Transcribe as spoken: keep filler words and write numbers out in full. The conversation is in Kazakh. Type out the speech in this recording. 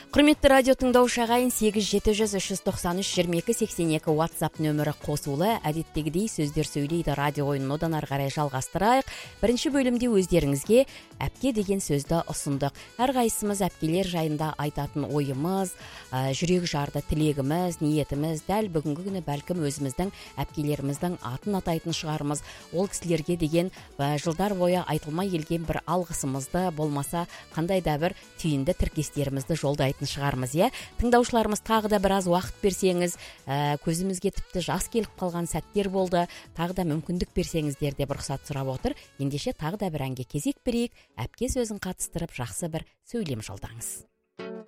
Құрметті радио тыңдаушы ағайын, сегіз жеті жүз үш жүз тоқсан үш жиырма екі сексен екі WhatsApp нөмірі қосулы. Әдеттегідей сөздер сөйлейді радио ойынын одан ары қарай жалғастырайық. Бірінші бөлімде өздеріңізге әпке деген сөзді ұсындық. Әрқайсымыз әпкелер жайында айтатын ойымыз, жүрек жарды тілегіміз, ниетіміз дәл бүгінгі күні бәлкім өзіміздің әпкелеріміздің атын атайтын шығармыз. Ол кісілерге деген жылдар бойы айтылмай келген бір алғысымызды, болмаса қандай да бір түйінді тіркестерімізді жолдайтын шығармыз, иә. Тыңдаушыларымыз тағы да біраз уақыт берсеңіз, ә, көзімізге тіпті жас келіп қалған сәттер болды. Тағы да мүмкіндік берсеңіздер деп рұқсат сұрап отыр. Ендеше тағы да бір әнге кезек берейік. Әпке сөзін қатыстырып жақсы бір сөйлем жолдаңыз.